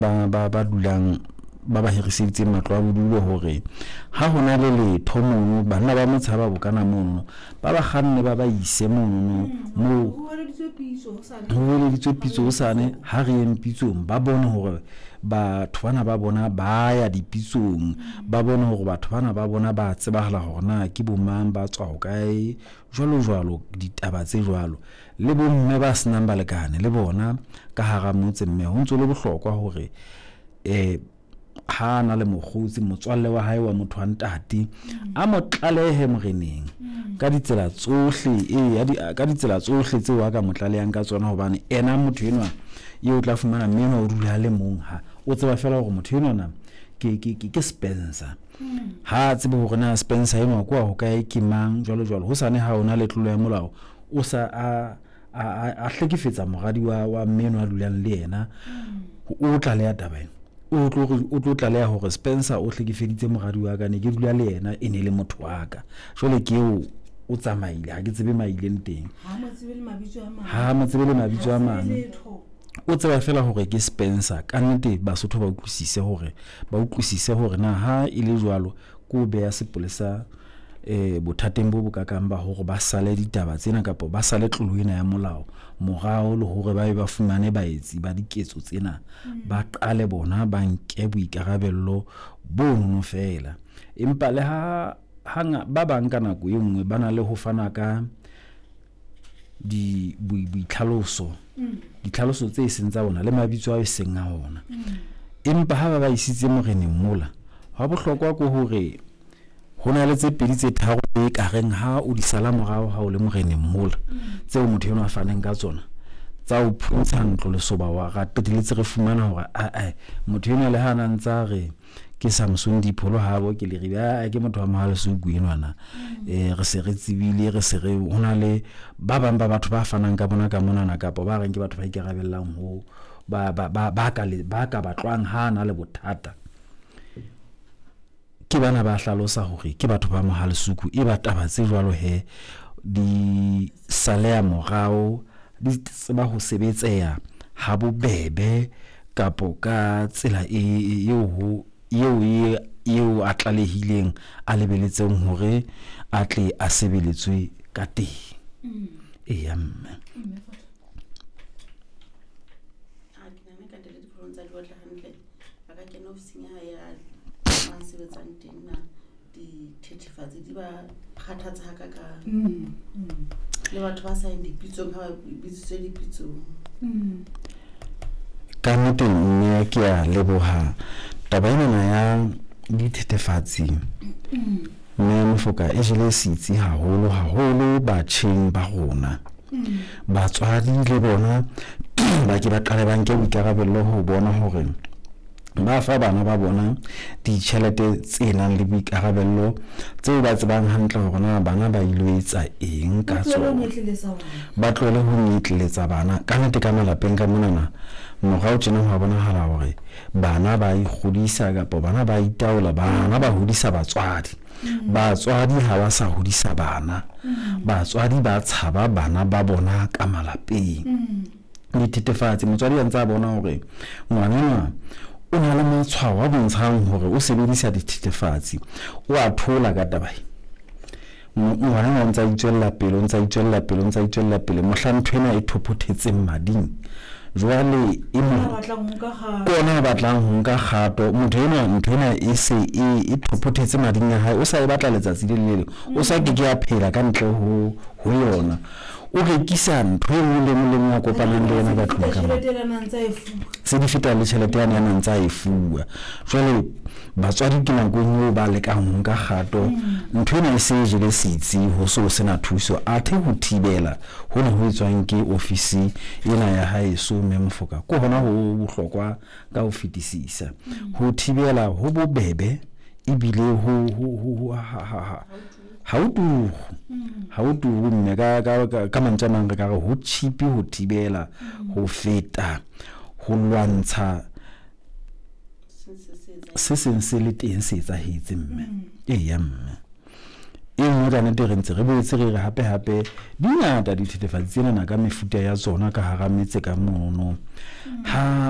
ba dulang ba hiriseditse matlo a bodulo hore ha hona le letho mono bana ba motshaba bokana mono ba kganne ba ise mono mo ho le ditsopiso hosane ha re empitsong ba bone hore batho bana ba bona ba ya dipitsong ba bone hore batho bana ba bona ba tsebahala hore na ke bomang ba tswa ho kae jwalo ditaba tse jwalo le bomme ba senang balekane le bona ka hara motse mme ho ntse le bohlokwa hore ha na le mogotsi motswalle wa hae wa motho wa ntate a mo tlalehe moreneng ka ditsela tsohle ka ditsela tsohle tseo a ka motlalehang ka tsona hobane ena motho enwa o tla fumana mmeno o dula le mong ha o tseba fela hore motho enwa ke Spencer ha tsebe hore na Spencer enwa kwa ho kae ke mang jwalo ho sane ha ona le tlolo ya molao o sa a hlekefetsa moradi wa mmeno a dulang le yena o tla le ya tabeng o tlo tlaleha hore Spencer o hlekefeditse moradi wa ka ne ke dula le yena e ne le motho wa ka jwale ke o tsamaile ha ke tsebe maileng teng ha mo tsebe le mabitso a mang o tseba fela hore ke Spencer ka nnete Basotho ba utlwisise hore na ha ile jwalo ko be ya sepolesa bothateng bo bokakang ba hore ba sale ditaba tsena kapo ba sale tlolo ena ya molao morao le hore ba fumane baetsi ba diketso tsena ba qale bona ba nke boikarabello bono fela empa le ha ba banka nako e nngwe bana le ho fana ka ditlhaloso tse seng tsa bona le mabitso a seng a ona empa ha ba isitse moreneng mola ha bohlokwa ko hore hona le tse pedi tse tharo e ka reng ha o di sala morao ha o le moreneng mola tseo motho yona a faneng ka tsona tsa o phuntsha ntlo le soba wa ga qeteletse re fumana hore motho yona le hana ntsa re ke Samson Dipholo habo ke le riba ke motho wa mahalo se guenwana re se re tsibile re se re hona le ba bang ba batho ba fanang ka bona ka monana kapo ba reng ke batho ba ikarabellang ho ba ka batlwang hana le bothata ke bana ba hlalosa hore ke batho ba mohalsuku e ba taba tse jwalo di salea morao di tseba ho sebetseya ha bobebe kapo ka tsela eo a tlalehileng a lebeletseng hore a tle a sebeletswe ka teng eya mme dithethefatsi di ba kgathatsa haka ka le batho ba sa dipitsong ha ba bitsitse dipitsong ka nnete mme ke a leboha taba ena ya dithethefatsi mme mofoka e jele sitsi haholo batjheng ba rona batswadi le bona ba ke ba qale ba nke boikarabello ho bona hore ba fa bana ba bona ditjhelete tse nang le boikarabello tseo ba tsebang hantle hore na bana ba iloetsa eng ka tsona ba tlole ho nyetletsa bana ka nnete ka malapeng ka monana morao tjena ho bonahala hore bana ba ikgodisa kapo bana ba itaola bana ba hodisa batswadi ha ba sa hodisa bana batswadi ba tshaba bana ba bona ka malapeng dithethefatsi motswadi a ntse a bona hore ngwana o na le matshwao a bontshang hore o sebedisa dithethefatsi o a thola ka tabai ngwana o ntse a itjella pele mohlantshwena e thophothetseng mading jwale kona batlang ho nka kgato motho ena e se e thophothetse mading ya hae o sa e batla letsatsi le lele o sa ke ya phela ka ntle ho yona o rekisa ntho e le molemo wa kopanang le yena batho ka se di feta le tjhelete ya nana ntsa e fuwa jwale batswadi ke nakong eo ba lekang ho nka kgato ntho ena e se jele sitsi ho so sena thuso athe ho thibela hona ho etswang ke ofisi ena ya haeso mme Mofoka ko hona ho bohlokwa ka ho fetisisa ho thibela ho bobebe ebile ho ha o tu mme ka mantja mang re ka re ho cheap ho thibela ho feta ho lwantsha se seng se le teng se etsahetse mme eya mme e nngwe ka nnete re ntse re boetse re hape di ngata dithethefatsi tsena ka mefuta ya tsona ka hara metse ka mono ha